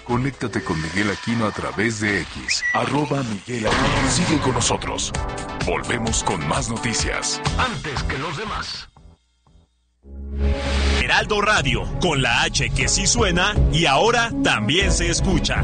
Conéctate con Miguel Aquino a través de X, @MiguelAquino. Sigue con nosotros. Volvemos con más noticias. Antes que los demás. Heraldo Radio, con la H que sí suena y ahora también se escucha.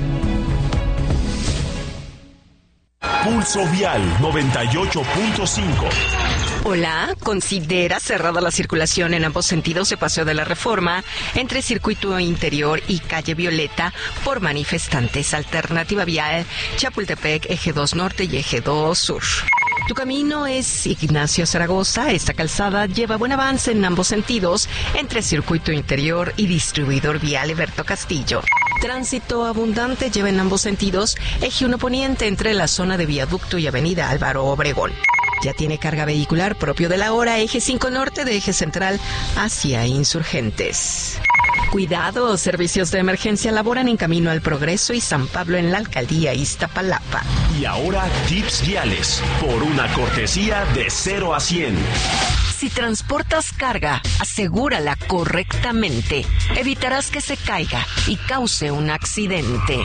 Pulso Vial 98.5. Hola, considera cerrada la circulación en ambos sentidos de Paseo de la Reforma entre Circuito Interior y Calle Violeta por manifestantes. Alternativa vial Chapultepec, Eje 2 Norte y Eje 2 Sur. Tu camino es Ignacio Zaragoza. Esta calzada lleva buen avance en ambos sentidos entre Circuito Interior y Distribuidor Vial Eberto Castillo. Tránsito abundante lleva en ambos sentidos Eje 1 Poniente entre la zona de Viaducto y Avenida Álvaro Obregón. Ya tiene carga vehicular propio de la hora Eje 5 Norte de Eje Central hacia Insurgentes. Cuidado, servicios de emergencia laboran en Camino al Progreso y San Pablo en la Alcaldía Iztapalapa. Y ahora tips viales por una cortesía de 0 a 100. Si transportas carga, asegúrala correctamente. Evitarás que se caiga y cause un accidente.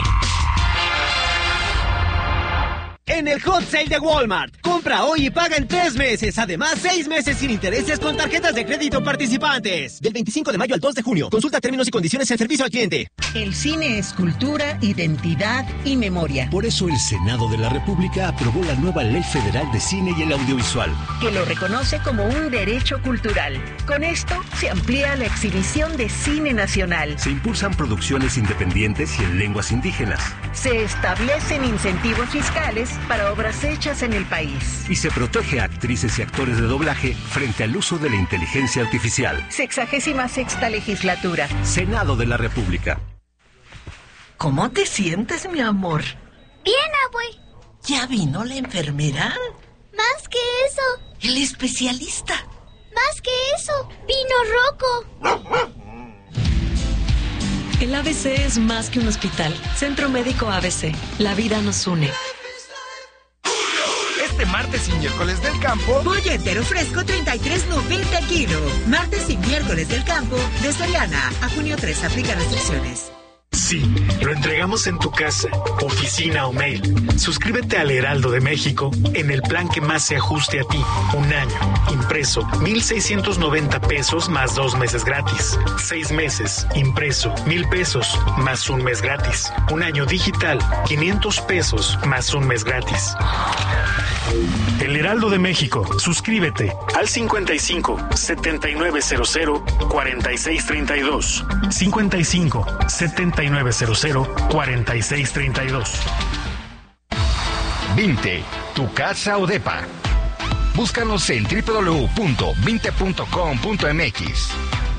En el Hot Sale de Walmart, compra hoy y paga en 3 meses. Además, 6 meses sin intereses con tarjetas de crédito participantes. Del 25 de mayo al 2 de junio. Consulta términos y condiciones en servicio al cliente. El cine es cultura, identidad y memoria. Por eso el Senado de la República aprobó la nueva Ley Federal de Cine y el Audiovisual, que lo reconoce como un derecho cultural. Con esto se amplía la exhibición de cine nacional. Se impulsan producciones independientes y en lenguas indígenas. Se establecen incentivos fiscales para obras hechas en el país. Y se protege a actrices y actores de doblaje frente al uso de la inteligencia artificial. 66ª legislatura. Senado de la República. ¿Cómo te sientes, mi amor? Bien, abue. ¿Ya vino la enfermera? Más que eso. El especialista. Más que eso. Vino Rocco. El ABC es más que un hospital. Centro Médico ABC. La vida nos une. Este martes y miércoles del campo, pollo entero fresco 33.90 el kilo. Martes y miércoles del campo de Soriana a junio 3. Aplica restricciones. Sí, lo entregamos en tu casa, oficina o mail. Suscríbete al Heraldo de México en el plan que más se ajuste a ti. Un año, impreso, 1,690 pesos más 2 meses gratis. 6 meses, impreso, 1,000 pesos más 1 mes gratis. Un año digital, 500 pesos más 1 mes gratis. El Heraldo de México. Suscríbete al 55 7900 4632. 55 7900 4632. Vinte, tu casa o depa. Búscanos en www.vinte.com.mx.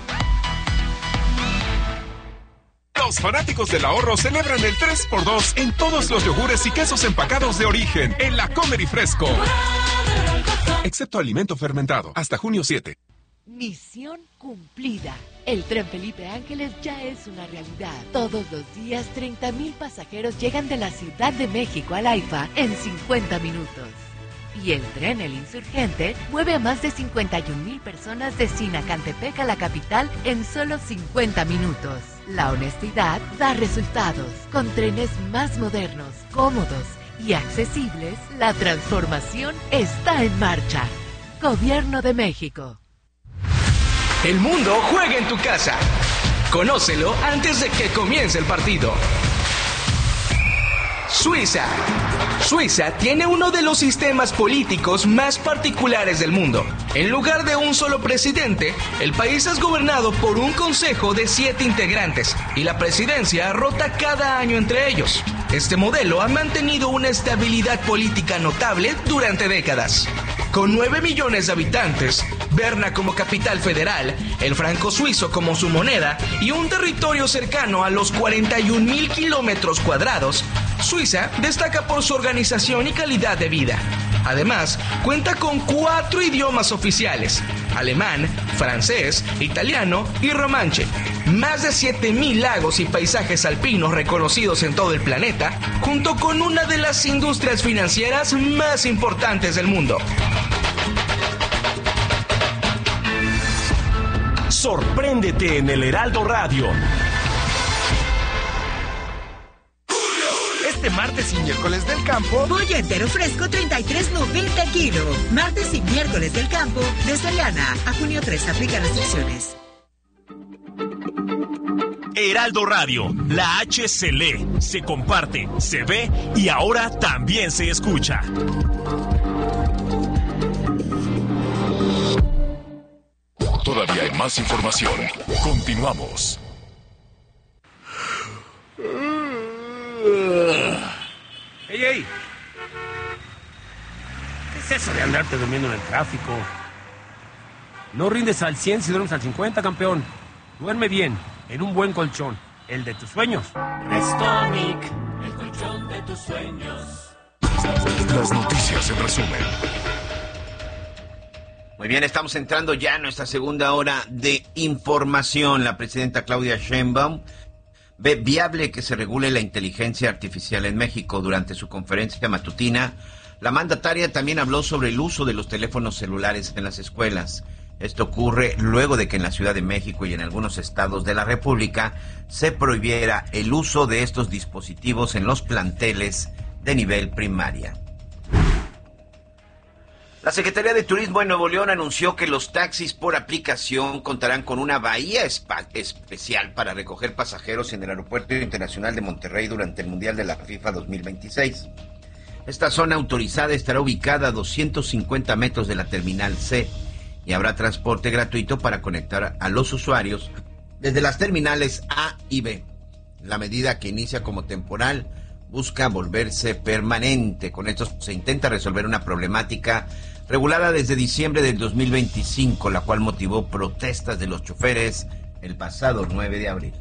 Los fanáticos del ahorro celebran el 3x2 en todos los yogures y quesos empacados de origen en la Comer y Fresco. Excepto alimento fermentado, hasta junio 7. Misión cumplida. El tren Felipe Ángeles ya es una realidad. Todos los días 30,000 pasajeros llegan de la Ciudad de México al AIFA en 50 minutos. Y el tren El Insurgente mueve a más de 51,000 personas de Sinacantepec a la capital en solo 50 minutos. La honestidad da resultados. Con trenes más modernos, cómodos y accesibles, la transformación está en marcha. Gobierno de México. El mundo juega en tu casa. Conócelo antes de que comience el partido. Suiza. Suiza tiene uno de los sistemas políticos más particulares del mundo. En lugar de un solo presidente, el país es gobernado por un consejo de 7 integrantes y la presidencia rota cada año entre ellos. Este modelo ha mantenido una estabilidad política notable durante décadas. Con 9 millones de habitantes, Berna como capital federal, el franco suizo como su moneda y un territorio cercano a los 41,000 kilómetros cuadrados, Suiza destaca por su organización y calidad de vida. Además, cuenta con 4 idiomas oficiales: alemán, francés, italiano y romanche. Más de 7,000 lagos y paisajes alpinos reconocidos en todo el planeta, junto con una de las industrias financieras más importantes del mundo. Sorpréndete en el Heraldo Radio. este martes y miércoles del campo, pollo entero fresco 33.90 kilo. Martes y miércoles del campo de Soriana a junio 3. Aplica restricciones. Heraldo Radio, la H se lee, se comparte, se ve y ahora también se escucha. Todavía hay más información. Continuamos. ¡Ey! ¿Qué es eso de andarte durmiendo en el tráfico? No rindes al 100 si duermes al 50, campeón. Duerme bien, en un buen colchón, el de tus sueños. Restonic, el colchón de tus sueños. Las noticias en resumen. Muy bien, estamos entrando ya a nuestra segunda hora de información. La presidenta Claudia Sheinbaum ve viable que se regule la inteligencia artificial en México. Durante su conferencia matutina, la mandataria también habló sobre el uso de los teléfonos celulares en las escuelas. Esto ocurre luego de que en la Ciudad de México y en algunos estados de la República se prohibiera el uso de estos dispositivos en los planteles de nivel primaria. La Secretaría de Turismo en Nuevo León anunció que los taxis por aplicación contarán con una bahía especial para recoger pasajeros en el Aeropuerto Internacional de Monterrey durante el Mundial de la FIFA 2026. Esta zona autorizada estará ubicada a 250 metros de la Terminal C y habrá transporte gratuito para conectar a los usuarios desde las terminales A y B. La medida, que inicia como temporal, busca volverse permanente. Con esto se intenta resolver una problemática regulada desde diciembre del 2025, la cual motivó protestas de los choferes el pasado 9 de abril.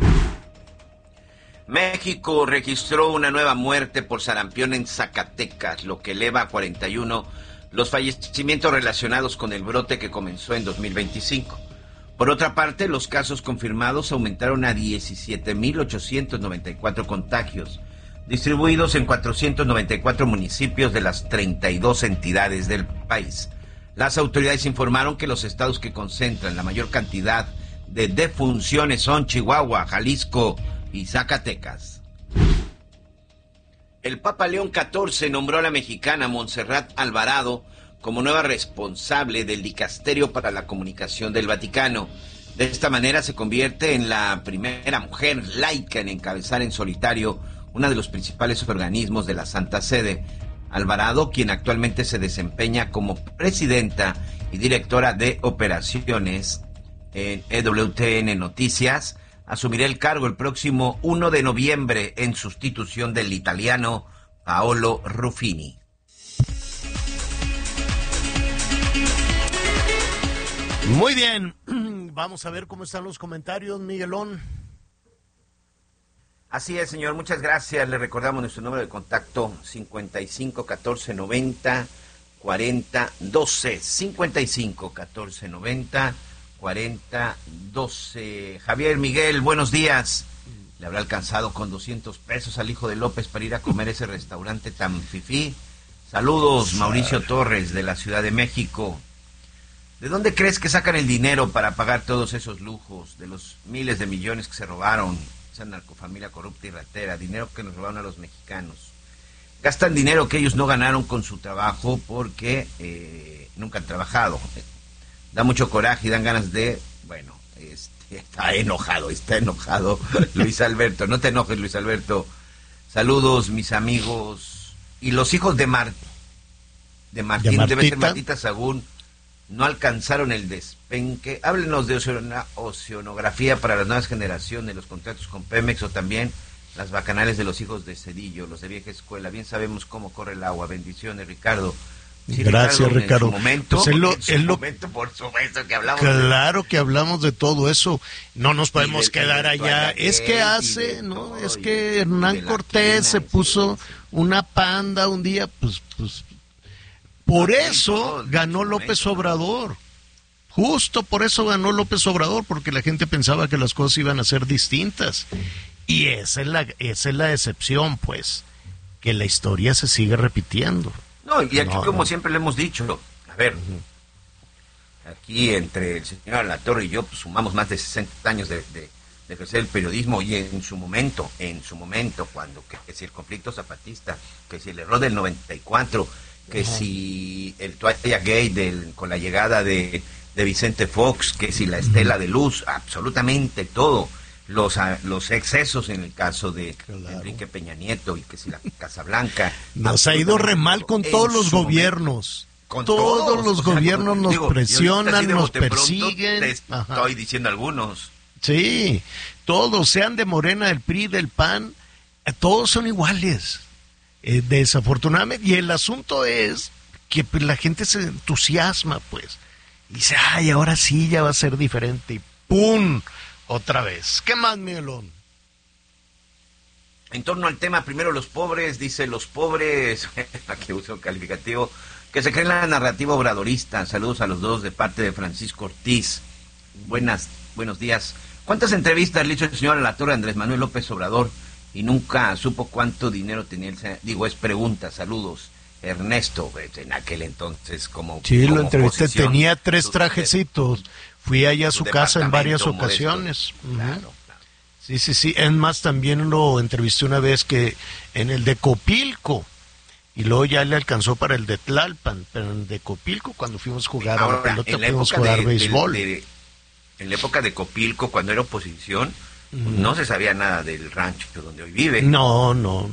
México registró una nueva muerte por sarampión en Zacatecas, lo que eleva a 41 los fallecimientos relacionados con el brote que comenzó en 2025. Por otra parte, los casos confirmados aumentaron a 17.894 contagios, distribuidos en 494 municipios de las 32 entidades del país. Las autoridades informaron que los estados que concentran la mayor cantidad de defunciones son Chihuahua, Jalisco y Zacatecas. El Papa León XIV nombró a la mexicana Montserrat Alvarado como nueva responsable del Dicasterio para la Comunicación del Vaticano. De esta manera se convierte en la primera mujer laica en encabezar en solitario uno de los principales organismos de la Santa Sede. Alvarado, quien actualmente se desempeña como presidenta y directora de operaciones en EWTN Noticias, asumirá el cargo el próximo 1 de noviembre en sustitución del italiano Paolo Ruffini. Muy bien, vamos a ver cómo están los comentarios, Miguelón. Así es, señor, muchas gracias. Le recordamos nuestro número de contacto 55 14 90 40 12. 55 14 90 40 12. Javier Miguel, buenos días. Le habrá alcanzado con 200 pesos al hijo de López para ir a comer ese restaurante tan fifí. Saludos, Mauricio Torres, de la Ciudad de México. ¿De dónde crees que sacan el dinero para pagar todos esos lujos? De los miles de millones que se robaron, esa narcofamilia corrupta y ratera, dinero que nos robaron a los mexicanos. Gastan dinero que ellos no ganaron con su trabajo porque nunca han trabajado. Da mucho coraje y dan ganas de... Bueno, está enojado Luis Alberto. No te enojes, Luis Alberto. Saludos, mis amigos. Y los hijos de Martín, debe ser Martita Sagún, no alcanzaron el despenque. Háblenos de oceanografía para las nuevas generaciones, los contratos con Pemex o también las bacanales de los hijos de Cedillo, los de vieja escuela. Bien sabemos cómo corre el agua. Bendiciones, Ricardo. Sí, gracias, Ricardo. En su momento, por supuesto que hablamos. Claro que hablamos de todo eso. No nos podemos quedar allá. Es que es que Hernán Cortés se puso una panda un día, pues por eso ganó López Obrador. Justo por eso ganó López Obrador, porque la gente pensaba que las cosas iban a ser distintas. Y esa es la excepción, pues, que la historia se sigue repitiendo. No, y aquí como siempre le hemos dicho, a ver, aquí entre el señor Alatorre y yo pues, sumamos más de 60 años de ejercer el periodismo, y en su momento, cuando que si el conflicto zapatista, que si el error del 94, que si el toalla gay con la llegada de Vicente Fox, que si la estela de luz, absolutamente todo, los excesos en el caso de Enrique Peña Nieto, y que si la Casa Blanca. Nos ha ido re mal con todos los gobiernos. Con todos los gobiernos nos presionan, nos persiguen. Te estoy diciendo algunos. Sí, todos, sean de Morena, del PRI, del PAN, todos son iguales, desafortunadamente. Y el asunto es que pues, la gente se entusiasma, pues, y dice, ay, ahora sí ya va a ser diferente, y ¡pum!, otra vez. ¿Qué más, Miguelón? En torno al tema, primero los pobres, dice los pobres, aquí uso un calificativo, que se creen la narrativa obradorista. Saludos a los dos de parte de Francisco Ortiz. Buenos días. ¿Cuántas entrevistas le hizo el señor Alatorre a Andrés Manuel López Obrador y nunca supo cuánto dinero tenía el señor? Digo, es pregunta. Saludos. Ernesto, en aquel entonces como... Sí, como lo entrevisté, tenía 3 su, trajecitos. Fui allá a su casa en varias modesto. Ocasiones. Claro. Sí. Es más, también lo entrevisté una vez que en el de Copilco. Y luego ya le alcanzó para el de Tlalpan, pero en el de Copilco, cuando fuimos a jugar a la pelota, fuimos a jugar béisbol. En la época de Copilco, cuando era oposición, no se sabía nada del rancho donde hoy vive. No.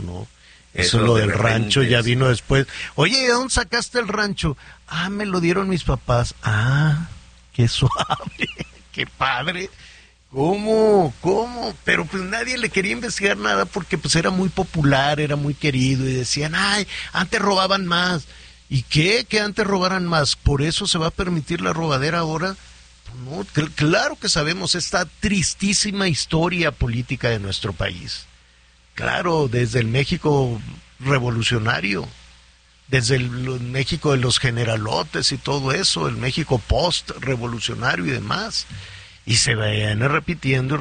Eso lo del rancho ya vino después. Oye, ¿de dónde sacaste el rancho? Ah, me lo dieron mis papás. Ah, qué suave, qué padre. ¿Cómo? Pero pues nadie le quería investigar nada porque pues era muy popular, era muy querido, y decían, ay, antes robaban más. ¿Y qué? ¿Que antes robaran más? ¿Por eso se va a permitir la robadera ahora? No, claro que sabemos esta tristísima historia política de nuestro país. Claro, desde el México revolucionario, desde el México de los generalotes y todo eso, el México post-revolucionario y demás. Y se viene repitiendo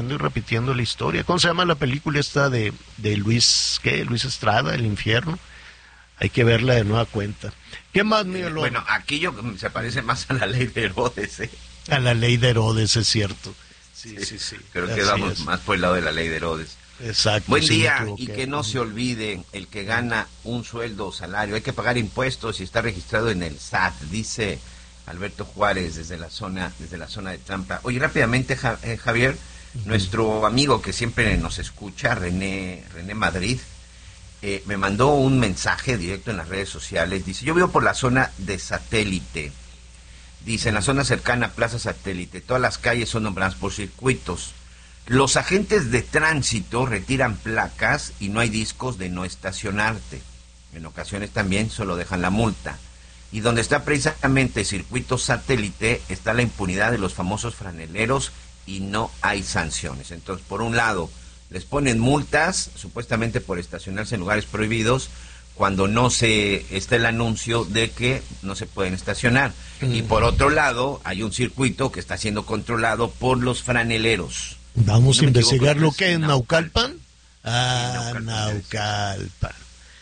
la historia. ¿Cómo se llama la película esta de Luis Estrada, El Infierno? Hay que verla de nueva cuenta. ¿Qué más, Miguel? Bueno, aquí se parece más a la ley de Herodes, ¿eh? A la ley de Herodes, es cierto. Sí. Creo que vamos más por el lado de la ley de Herodes. Exacto. Buen día, y que no se olvide, el que gana un sueldo o salario, hay que pagar impuestos y está registrado en el SAT, dice Alberto Juárez desde la zona de Tampa. Oye, rápidamente, Javier, nuestro amigo que siempre nos escucha, René Madrid, me mandó un mensaje directo en las redes sociales. Dice, yo vivo por la zona de Satélite. Dice, en la zona cercana a Plaza Satélite, todas las calles son nombradas por circuitos. Los agentes de tránsito retiran placas y no hay discos de no estacionarte. En ocasiones también solo dejan la multa. Y donde está precisamente Circuito Satélite está la impunidad de los famosos franeleros y no hay sanciones. Entonces, por un lado, les ponen multas, supuestamente por estacionarse en lugares prohibidos, cuando no está el anuncio de que no se pueden estacionar. Y por otro lado, hay un circuito que está siendo controlado por los franeleros. Vamos a investigar lo que es Naucalpan. Naucalpan.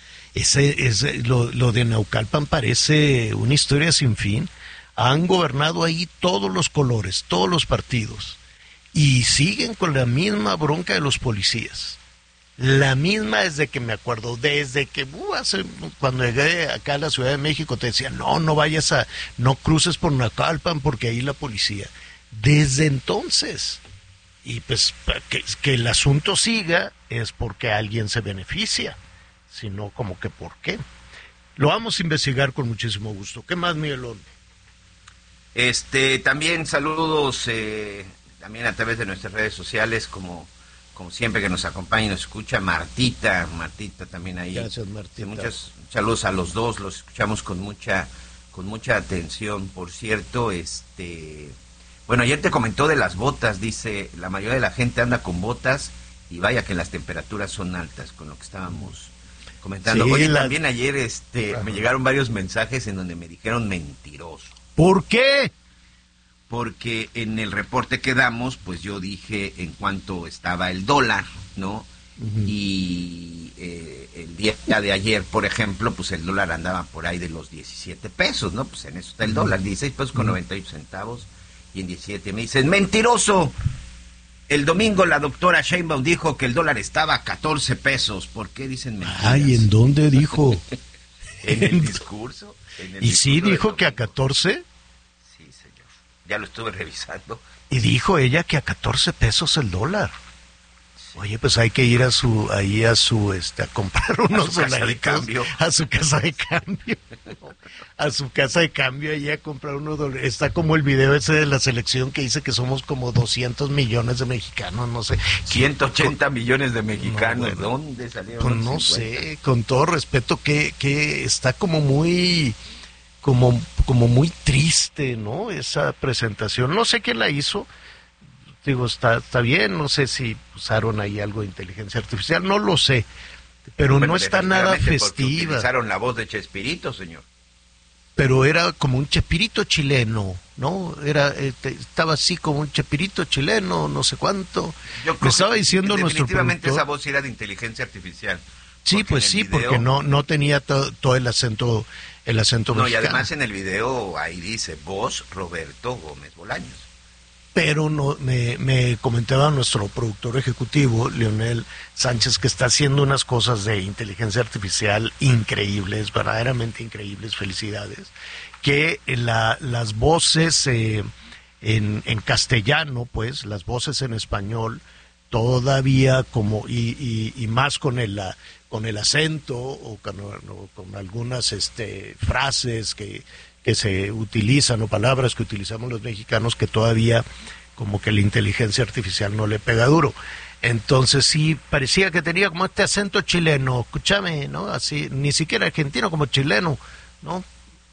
Lo de Naucalpan parece una historia sin fin. Han gobernado ahí todos los colores, todos los partidos. Y siguen con la misma bronca de los policías. La misma desde que me acuerdo, desde que cuando llegué acá a la Ciudad de México te decían, no cruces por Naucalpan porque ahí la policía. Desde entonces, y pues que el asunto siga es porque alguien se beneficia, sino como que ¿por qué? Lo vamos a investigar con muchísimo gusto. ¿Qué más, Miguelón? También saludos, también a través de nuestras redes sociales, como siempre que nos acompaña y nos escucha, Martita también ahí. Gracias, Martita. Muchos saludos a los dos, los escuchamos con mucha atención. Por cierto, bueno, ayer te comentó de las botas, dice, la mayoría de la gente anda con botas y vaya que las temperaturas son altas, con lo que estábamos comentando. Sí, oye, también ayer me llegaron varios mensajes en donde me dijeron mentiroso. ¿Por qué? Porque en el reporte que damos, pues yo dije en cuánto estaba el dólar, ¿no? Uh-huh. Y el día de ayer, por ejemplo, pues el dólar andaba por ahí de los 17 pesos, ¿no? Pues en eso está el dólar, 16 pesos con 98 centavos, y en 17 me dicen, ¡mentiroso! El domingo la doctora Sheinbaum dijo que el dólar estaba a 14 pesos. ¿Por qué dicen mentiras? Ay, ¿en dónde dijo? ¿En el discurso? ¿Y sí dijo que a 14? Sí, señor. Ya lo estuve revisando. Y dijo ella que a 14 pesos el dólar. Oye, pues hay que ir a comprar unos dolaritos a su casa de cambio. A su casa de cambio allí a comprar unos dólares. Está como el video ese de la selección que dice que somos como 200 millones de mexicanos, no sé. 180 millones de mexicanos. No, ¿dónde salieron? Pues no sé, con todo respeto, que está como muy muy triste, ¿no? Esa presentación. No sé quién la hizo. Digo, está bien, no sé si usaron ahí algo de inteligencia artificial, no lo sé, pero no está nada festiva. Utilizaron la voz de Chespirito, señor. Pero era como un Chespirito chileno, ¿no? Estaba así como un Chespirito chileno, no sé cuánto. Me estaba diciendo nuestro productor. Definitivamente esa voz era de inteligencia artificial. Sí, pues sí, video, porque no tenía todo el acento mexicano. Y además en el video ahí dice voz Roberto Gómez Bolaños. Pero no, me comentaba nuestro productor ejecutivo, Leonel Sánchez, que está haciendo unas cosas de inteligencia artificial increíbles, verdaderamente increíbles, felicidades, que las voces en castellano, pues, las voces en español, todavía como, y más con el acento, o con algunas frases que se utilizan o palabras que utilizamos los mexicanos que todavía como que la inteligencia artificial no le pega duro. Entonces sí, parecía que tenía como este acento chileno, escúchame, ¿no? Así, ni siquiera argentino, como chileno, ¿no?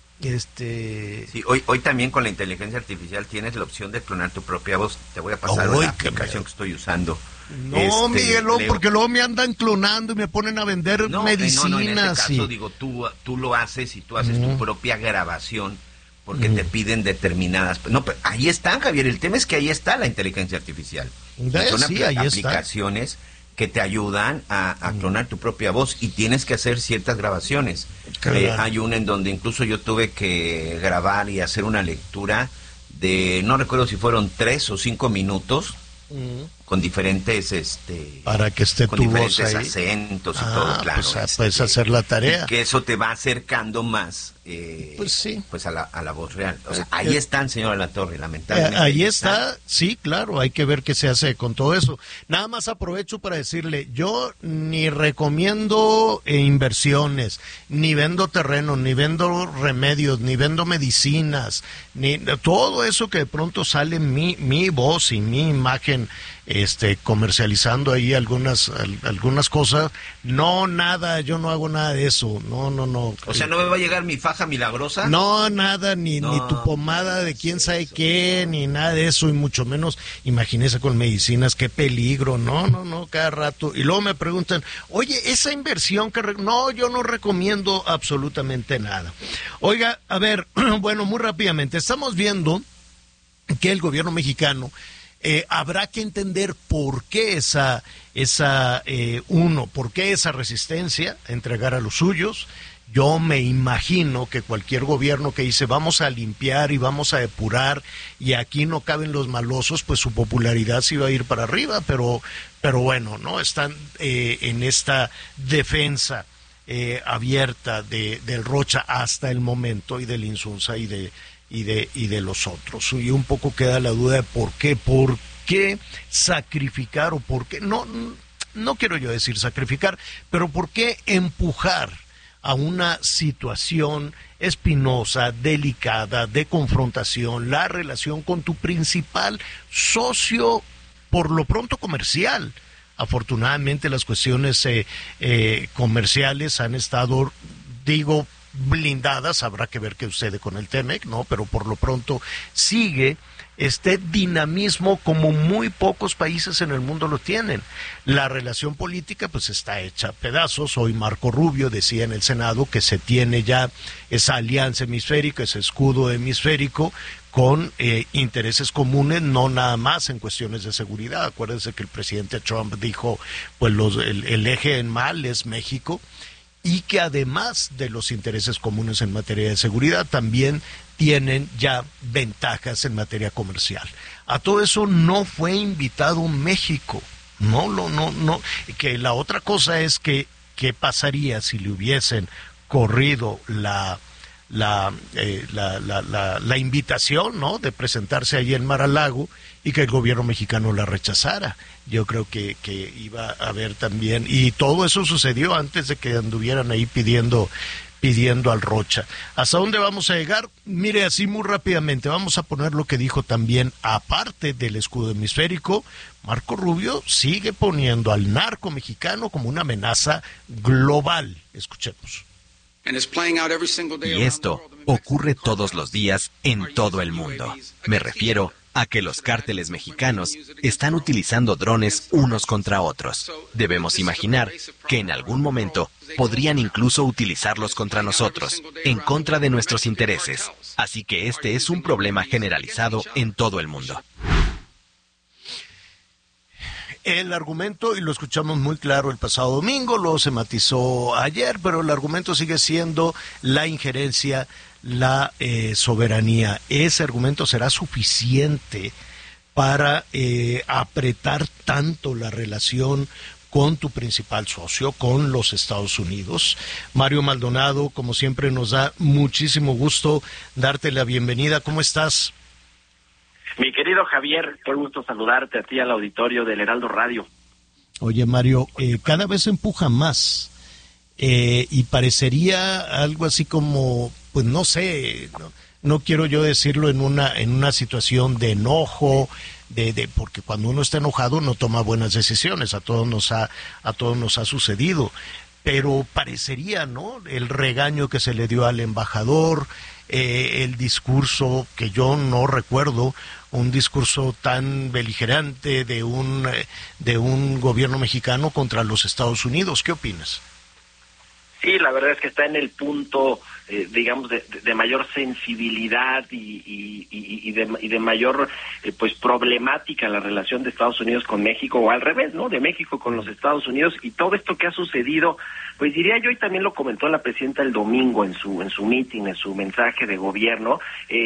Sí, hoy también con la inteligencia artificial tienes la opción de clonar tu propia voz. Te voy a pasar la aplicación que estoy usando. No, Miguel, porque luego me andan clonando y me ponen a vender medicinas. No, en este caso, digo, tú lo haces y tú haces tu propia grabación porque te piden determinadas... No, pero ahí está, Javier, el tema es que ahí está la inteligencia artificial. Son aplicaciones que te ayudan a clonar tu propia voz y tienes que hacer ciertas grabaciones. Hay una en donde incluso yo tuve que grabar y hacer una lectura de, no recuerdo si fueron 3 o 5 minutos, con diferentes para que esté con tu diferentes voz ahí. Acentos y todo, claro. Pues, puedes hacer la tarea. Que eso te va acercando más pues a la voz real. O sea, ahí están, señora Latorre, lamentablemente. Ahí está, sí, claro, hay que ver qué se hace con todo eso. Nada más aprovecho para decirle, yo ni recomiendo inversiones, ni vendo terrenos, ni vendo remedios, ni vendo medicinas, ni todo eso que de pronto sale mi voz y mi imagen comercializando ahí algunas cosas. No, nada, yo no hago nada de eso. No. O sea, ¿no me va a llegar mi faja milagrosa? No, nada, ni tu pomada de quién sabe qué, ni nada de eso, y mucho menos, imagínese con medicinas, qué peligro. No, cada rato. Y luego me preguntan, oye, esa inversión no, yo no recomiendo absolutamente nada. Oiga, a ver, bueno, muy rápidamente, estamos viendo que el gobierno mexicano habrá que entender por qué por qué esa resistencia a entregar a los suyos. Yo me imagino que cualquier gobierno que dice vamos a limpiar y vamos a depurar y aquí no caben los malosos, pues su popularidad sí va a ir para arriba, pero bueno, no están en esta defensa abierta del Rocha hasta el momento, y del Insunza y de los otros. Y un poco queda la duda de por qué sacrificar, o por qué, no quiero yo decir sacrificar, pero por qué empujar a una situación espinosa, delicada, de confrontación, la relación con tu principal socio, por lo pronto comercial. Afortunadamente las cuestiones comerciales han estado, blindadas. Habrá que ver qué sucede con el TEMEC, ¿no? Pero por lo pronto sigue este dinamismo como muy pocos países en el mundo lo tienen. La relación política pues está hecha a pedazos. Hoy Marco Rubio decía en el Senado que se tiene ya esa alianza hemisférica, ese escudo hemisférico con intereses comunes, no nada más en cuestiones de seguridad. Acuérdense que el presidente Trump dijo, pues el eje en mal es México. y que además de los intereses comunes en materia de seguridad, también tienen ya ventajas en materia comercial. A todo eso no fue invitado México. No. Que la otra cosa es que, ¿qué pasaría si le hubiesen corrido la invitación, ¿no?, de presentarse allí en Mar-a-Lago y que el gobierno mexicano la rechazara? Yo creo que iba a haber también, y todo eso sucedió antes de que anduvieran ahí pidiendo al Rocha. ¿Hasta dónde vamos a llegar? Mire, así muy rápidamente, vamos a poner lo que dijo también, aparte del escudo hemisférico. Marco Rubio sigue poniendo al narco mexicano como una amenaza global. Escuchemos. Y esto ocurre todos los días en todo el mundo. Me refiero a que los cárteles mexicanos están utilizando drones unos contra otros. Debemos imaginar que en algún momento podrían incluso utilizarlos contra nosotros, en contra de nuestros intereses. Así que este es un problema generalizado en todo el mundo. El argumento, y lo escuchamos muy claro el pasado domingo, luego se matizó ayer, pero el argumento sigue siendo la injerencia, la soberanía. ¿Ese argumento será suficiente para apretar tanto la relación con tu principal socio, con los Estados Unidos? Mario Maldonado, como siempre, nos da muchísimo gusto darte la bienvenida. ¿Cómo estás? Mi querido Javier, qué gusto saludarte a ti, al auditorio del Heraldo Radio. Oye, Mario, cada vez empuja más y parecería algo así como, pues no sé, no quiero yo decirlo en una situación de enojo, porque cuando uno está enojado no toma buenas decisiones, a todos nos ha sucedido, pero parecería, ¿no?, el regaño que se le dio al embajador, el discurso que yo no recuerdo, un discurso tan beligerante de un gobierno mexicano contra los Estados Unidos. ¿Qué opinas? Sí, la verdad es que está en el punto, digamos, de mayor sensibilidad y de mayor pues problemática la relación de Estados Unidos con México, o al revés, ¿no?, de México con los Estados Unidos, y todo esto que ha sucedido, pues diría yo, y también lo comentó la presidenta el domingo en su meeting, en su mensaje de gobierno,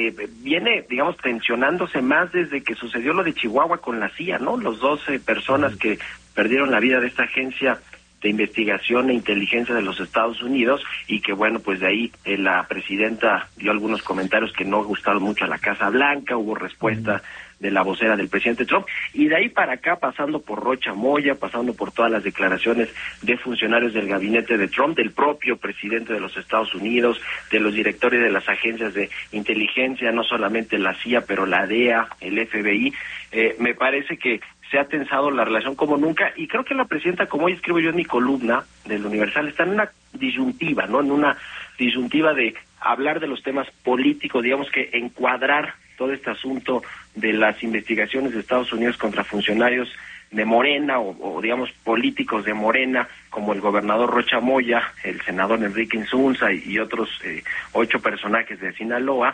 viene, digamos, tensionándose más desde que sucedió lo de Chihuahua con la CIA, ¿no?, los 12 personas que perdieron la vida de esta agencia de investigación e inteligencia de los Estados Unidos, y que bueno, pues de ahí la presidenta dio algunos comentarios que no gustaron mucho a la Casa Blanca, hubo respuesta de la vocera del presidente Trump, y de ahí para acá, pasando por Rocha Moya, pasando por todas las declaraciones de funcionarios del gabinete de Trump, del propio presidente de los Estados Unidos, de los directores de las agencias de inteligencia, no solamente la CIA, pero la DEA, el FBI, me parece que se ha tensado la relación como nunca, y creo que la presidenta, como hoy escribo yo en mi columna del Universal, está en una disyuntiva, ¿no?, en una disyuntiva de hablar de los temas políticos, digamos que encuadrar todo este asunto de las investigaciones de Estados Unidos contra funcionarios de Morena o digamos políticos de Morena, como el gobernador Rocha Moya, el senador Enrique Insunza y otros 8 personajes de Sinaloa,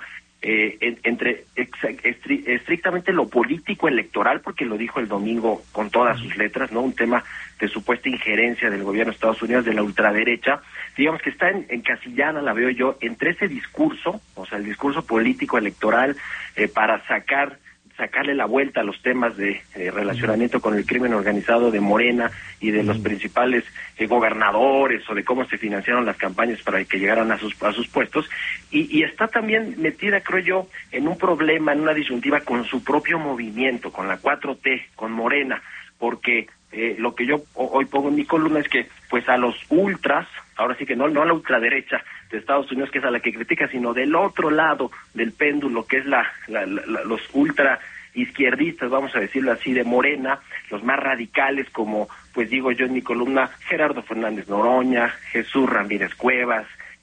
entre estrictamente lo político electoral, porque lo dijo el domingo con todas sus letras, ¿no?, un tema de supuesta injerencia del gobierno de Estados Unidos, de la ultraderecha, digamos que está encasillada, la veo yo, entre ese discurso, o sea, el discurso político electoral, para sacarle la vuelta a los temas de relacionamiento con el crimen organizado de Morena y de los principales gobernadores, o de cómo se financiaron las campañas para que llegaran a sus puestos, y está también metida, creo yo, en un problema, en una disyuntiva con su propio movimiento, con la 4T, con Morena, porque lo que yo hoy pongo en mi columna es que pues a los ultras, ahora sí que no a la ultraderecha de Estados Unidos, que es a la que critica, sino del otro lado del péndulo, que es los ultra izquierdistas, vamos a decirlo así, de Morena, los más radicales, como pues digo yo en mi columna, Gerardo Fernández Noroña, Jesús Ramírez Cuevas,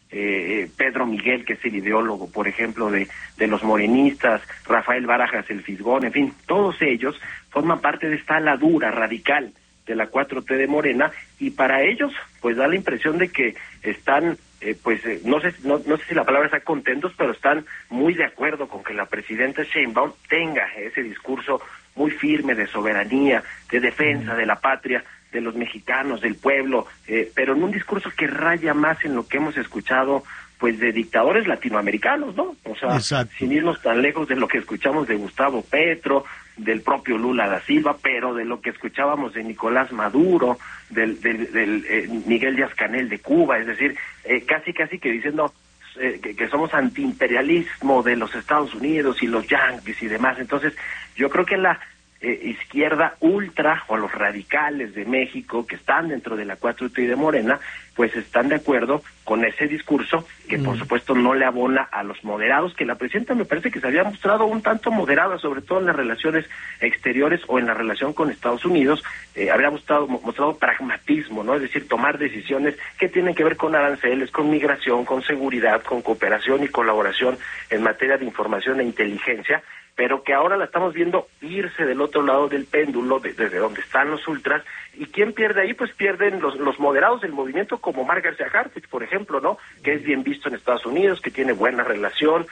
Pedro Miguel, que es el ideólogo, por ejemplo, de los morenistas, Rafael Barajas el Fisgón, en fin, todos ellos forman parte de esta ala dura, radical, de la 4T de Morena, y para ellos pues da la impresión de que están no sé si la palabra está contentos, pero están muy de acuerdo con que la presidenta Sheinbaum tenga ese discurso muy firme de soberanía, de defensa de la patria, de los mexicanos, del pueblo, pero en un discurso que raya más en lo que hemos escuchado pues de dictadores latinoamericanos, ¿no? O sea, exacto, sin irnos tan lejos de lo que escuchamos de Gustavo Petro, del propio Lula da Silva, pero de lo que escuchábamos de Nicolás Maduro, del Miguel Díaz-Canel de Cuba, es decir, casi que diciendo que somos antiimperialismo de los Estados Unidos y los yanquis y demás. Entonces, yo creo que la izquierda ultra o los radicales de México que están dentro de la 4T y de Morena, pues están de acuerdo con ese discurso que por supuesto no le abona a los moderados, que la presidenta me parece que se había mostrado un tanto moderada, sobre todo en las relaciones exteriores o en la relación con Estados Unidos, habría mostrado pragmatismo, ¿no? Es decir, tomar decisiones que tienen que ver con aranceles, con migración, con seguridad, con cooperación y colaboración en materia de información e inteligencia, pero que ahora la estamos viendo irse del otro lado del péndulo, desde donde están los ultras, y ¿quién pierde ahí? Pues pierden los moderados del movimiento, como Mark García Harfuch, por ejemplo, ¿no? Que es bien visto en Estados Unidos, que tiene buena relación,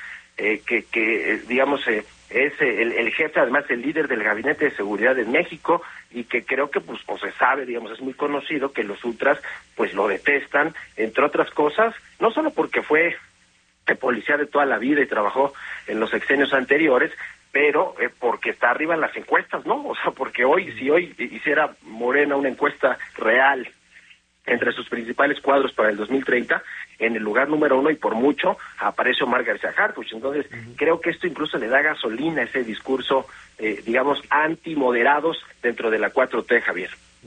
digamos, es el jefe, además el líder del Gabinete de Seguridad en México, y que creo que, pues, o se sabe, digamos, es muy conocido que los ultras, pues, lo detestan, entre otras cosas, no solo porque fue policía de toda la vida y trabajó en los sexenios anteriores, pero porque está arriba en las encuestas, ¿no? O sea, porque si hoy hiciera Morena una encuesta real entre sus principales cuadros para el 2030, en el lugar número 1 y por mucho aparece Omar García Harfuch. Entonces, creo que esto incluso le da gasolina a ese discurso, digamos, antimoderados dentro de la 4T, Javier.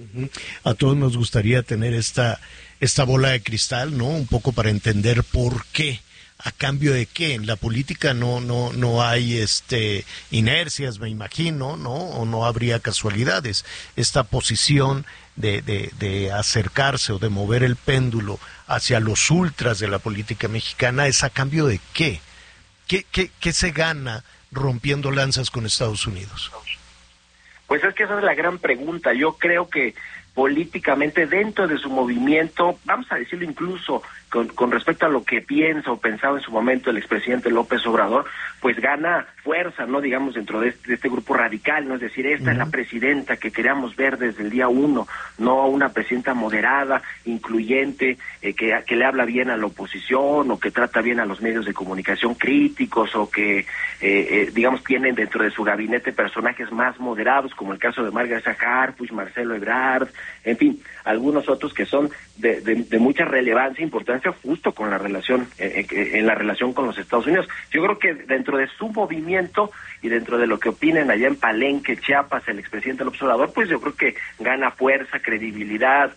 A todos nos gustaría tener esta bola de cristal, ¿no? Un poco para entender por qué. ¿A cambio de qué? En la política no hay inercias, me imagino, ¿no? O no habría casualidades. Esta posición de acercarse o de mover el péndulo hacia los ultras de la política mexicana, ¿es a cambio de qué? ¿Qué se gana rompiendo lanzas con Estados Unidos? Pues es que esa es la gran pregunta. Yo creo que políticamente dentro de su movimiento, vamos a decirlo incluso con respecto a lo que piensa o pensaba en su momento el expresidente López Obrador, pues gana fuerza, ¿no? Digamos, dentro de este grupo radical, ¿no? Es decir, esta es la presidenta que queríamos ver desde el día 1, no una presidenta moderada, incluyente, que le habla bien a la oposición o que trata bien a los medios de comunicación críticos o que, digamos, tienen dentro de su gabinete personajes más moderados, como el caso de Mark García Harfuch, Marcelo Ebrard, en fin, algunos otros que son de mucha relevancia e importancia justo con la relación, en la relación con los Estados Unidos. Yo creo que dentro de su movimiento y dentro de lo que opinen allá en Palenque, Chiapas, el expresidente López Obrador, pues yo creo que gana fuerza, credibilidad,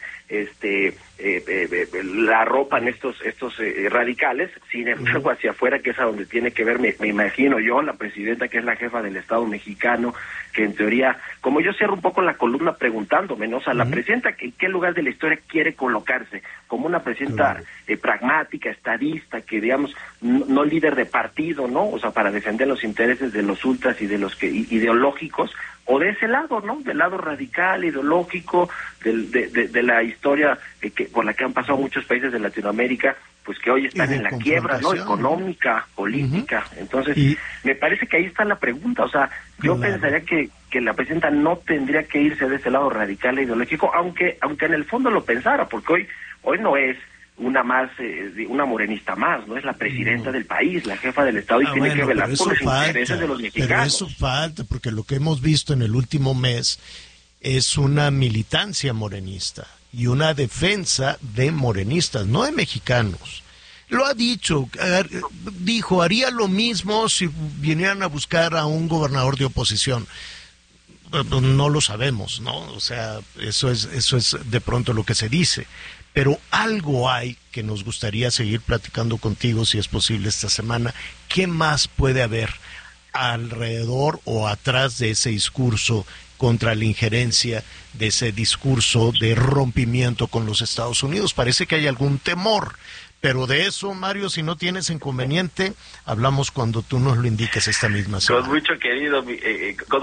la arropan estos radicales. Sin embargo, hacia afuera, que es a donde tiene que ver, me imagino yo, la presidenta, que es la jefa del Estado mexicano, que en teoría, como yo cierro un poco la columna preguntándome, ¿no? O sea, la presidenta, ¿en qué lugar de la historia quiere colocarse? Como una presidenta pragmática, estadista, que digamos, no líder de partido, ¿no? O sea, para defender los intereses de los ultras y de los ideológicos, o de ese lado, ¿no? Del lado radical, ideológico, de la historia por la que han pasado muchos países de Latinoamérica, pues que hoy están en la quiebra, ¿no? Económica, política. Entonces, me parece que ahí está la pregunta. O sea, yo pensaría que la presidenta no tendría que irse de ese lado radical e ideológico, aunque en el fondo lo pensara, porque hoy no es una morenista más, no es la presidenta del país, la jefa del Estado, y tiene que velar por los intereses de los mexicanos. Pero eso falta, porque lo que hemos visto en el último mes es una militancia morenista y una defensa de morenistas, no de mexicanos. Lo ha dijo, haría lo mismo si vinieran a buscar a un gobernador de oposición. No lo sabemos, ¿no? O sea, eso es de pronto lo que se dice. Pero algo hay que nos gustaría seguir platicando contigo, si es posible, esta semana. ¿Qué más puede haber alrededor o atrás de ese discurso contra la injerencia, de ese discurso de rompimiento con los Estados Unidos? Parece que hay algún temor, pero de eso, Mario, si no tienes inconveniente, hablamos cuando tú nos lo indiques esta misma semana. Con mucho querido,